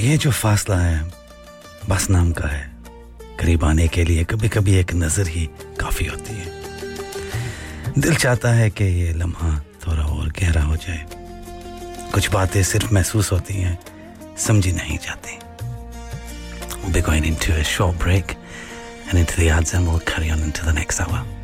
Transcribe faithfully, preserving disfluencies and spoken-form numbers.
ये जो फासला है बस नाम का है, करीब आने के लिए कभी कभी एक नजर ही काफी होती है। दिल चाहता है कि ये लम्हा थोड़ा और गहरा हो जाए, कुछ बातें सिर्फ महसूस होती हैं, समझी नहीं जाती। We'll be going into a short break and into the ads and we'll carry on into the next hour.